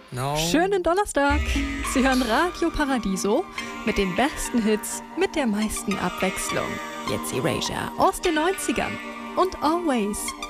No. Schönen Donnerstag! Sie hören Radio Paradiso mit den besten Hits, mit der meisten Abwechslung. Jetzt Erasure aus den 90ern und Always.